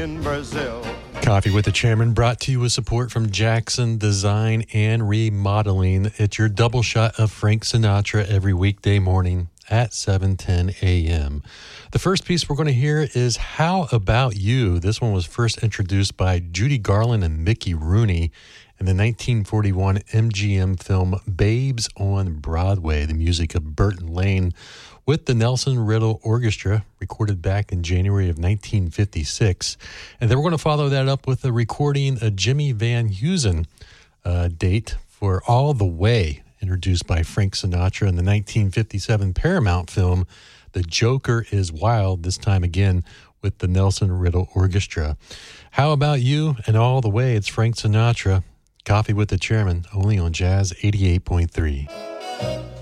in Brazil. Coffee with the Chairman brought to you with support from Jackson Design and Remodeling. It's your double shot of Frank Sinatra every weekday morning at 7:10 a.m. The first piece we're going to hear is How About You? This one was first introduced by Judy Garland and Mickey Rooney in the 1941 MGM film Babes on Broadway, the music of Burton Lane with the Nelson Riddle Orchestra, recorded back in January of 1956. And then we're going to follow that up with a recording of Jimmy Van Heusen date for All the Way, introduced by Frank Sinatra in the 1957 Paramount film The Joker is Wild, this time again with the Nelson Riddle Orchestra. How About You and All the Way? It's Frank Sinatra. Coffee with the Chairman, only on Jazz 88.3.